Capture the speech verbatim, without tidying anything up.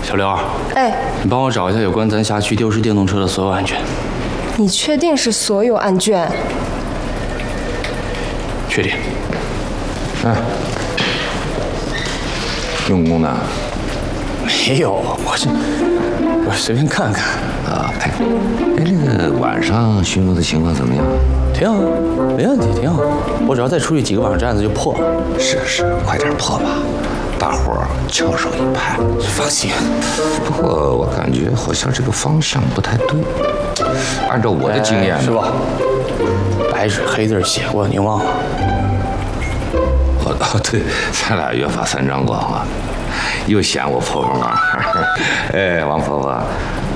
小刘， 哎， 你帮我找一下有关咱辖区丢失电动车的所有案卷。 你确定是所有案卷？ 确定。 哎，用功呢？ 没有，我这我随便看看。 啊，哎，哎，这个晚上巡逻的情况怎么样？ 挺好，没问题，挺好。我只要再出去几个晚上，案子就破了。 是是，快点破吧，大伙儿翘首以盼。 放心。 不过我感觉好像这个方向不太对。按照我的经验， 是吧？白纸黑字写过，您忘了？ 哦哦，对，咱俩约法三章过啊，又嫌我婆婆忙。哎，王婆婆，